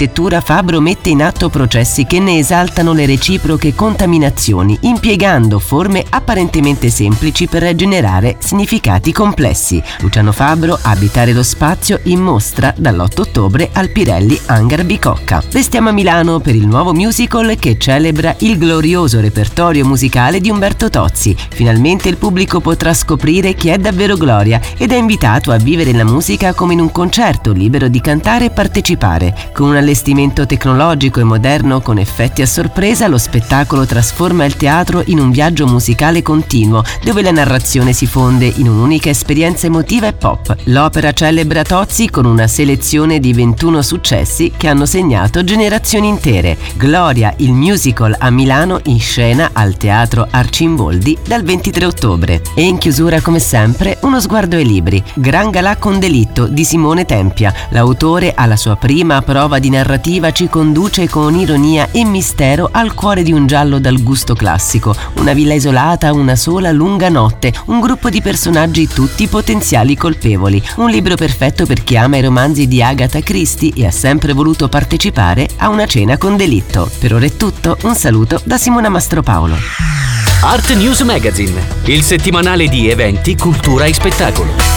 architettura Fabbro mette in atto processi che ne esaltano le reciproche contaminazioni, impiegando forme apparentemente semplici per generare significati complessi. Luciano Fabbro, Abitare lo spazio, in mostra dall'8 ottobre al Pirelli Hangar Bicocca. Restiamo a Milano per il nuovo musical che celebra il glorioso repertorio musicale di Umberto Tozzi. Finalmente il pubblico potrà scoprire chi è davvero Gloria ed è invitato a vivere la musica come in un concerto, libero di cantare e partecipare. Con un allestimento tecnologico e moderno con effetti a sorpresa, lo spettacolo trasforma il teatro in un viaggio musicale continuo, dove la narrazione si fonde in un'unica esperienza emotiva e pop. L'opera celebra Tozzi con una selezione di 21 successi che hanno segnato generazioni intere. Gloria, il musical a Milano, in scena al Teatro Arcimboldi dal 23 ottobre. E in chiusura, come sempre, uno sguardo ai libri. Gran Galà con delitto di Simone Tempia. L'autore, alla sua prima prova di narrativa, ci conduce con ironia e mistero al cuore di un giallo dal gusto classico. Una villa isolata, una sola lunga notte, un gruppo di personaggi tutti potenziali colpevoli. Un libro perfetto per chi ama i romanzi di Agatha Christie e ha sempre voluto partecipare a una cena con delitto. Per ora è tutto, un saluto da Simona Mastropaolo. Art News Magazine, il settimanale di eventi, cultura e spettacolo.